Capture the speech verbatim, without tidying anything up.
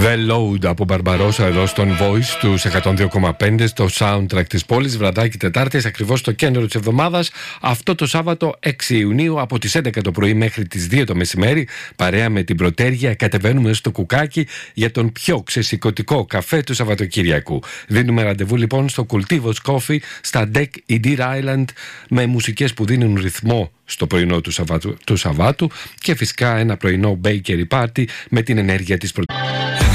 The Load από Μπαρμπαρόσα εδώ στον Voice του εκατόν δύο κόμμα πέντε στο soundtrack της πόλης. Βραδάκι Τετάρτης, ακριβώς στο κέντρο της εβδομάδας. Αυτό το Σάββατο έξι Ιουνίου από τις έντεκα το πρωί μέχρι τις δύο το μεσημέρι, παρέα με την Πρωτέργεια, κατεβαίνουμε στο Κουκάκι για τον πιο ξεσηκωτικό καφέ του Σαββατοκύριακου. Δίνουμε ραντεβού λοιπόν στο Cultivos Coffee στα Deck Edir Island, με μουσικές που δίνουν ρυθμό στο πρωινό του Σαββάτου, του Σαββάτου, και φυσικά ένα πρωινό bakery party με την ενέργεια της πρωτεΐνης.